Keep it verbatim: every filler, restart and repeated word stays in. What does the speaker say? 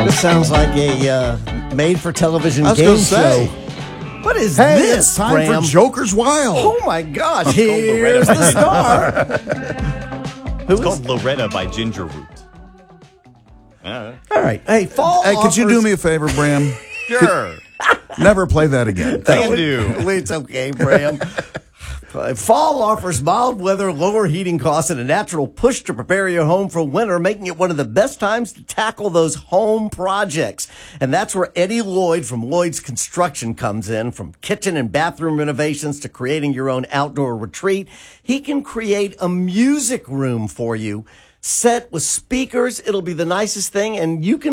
This sounds like a uh, made-for-television I was game gonna say. show. What is Hey, this, it's time Bram? for Joker's Wild. Oh, my gosh. Here's the star. It's called Loretta by Ginger Root. Uh, All right. Hey, fall Hey, could you do offers- me a favor, Bram? sure. Never play that again. Can do. It's okay, Bram. Uh, Fall offers mild weather, lower heating costs, and a natural push to prepare your home for winter, making it one of the best times to tackle those home projects. And that's where Eddie Lloyd from Lloyd's Construction comes in. From kitchen and bathroom renovations to creating your own outdoor retreat, he can create a music room for you set with speakers. It'll be the nicest thing, and you can